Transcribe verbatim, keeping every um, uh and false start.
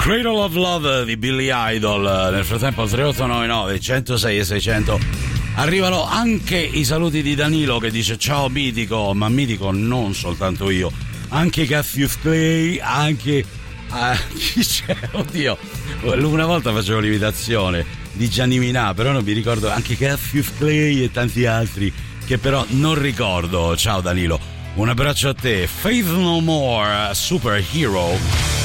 Cradle of Love di Billy Idol. Nel frattempo al tre otto nove nove centosei e seicento arrivano anche i saluti di Danilo che dice ciao Mitico, ma Mitico non soltanto io, anche Cassius Clay, anche ah, chi c'è? Oddio, una volta facevo l'imitazione di Gianni Minà, però non mi ricordo, anche Cassius Clay e tanti altri che però non ricordo. Ciao Danilo, un abbraccio a te. Faith No More, Superhero.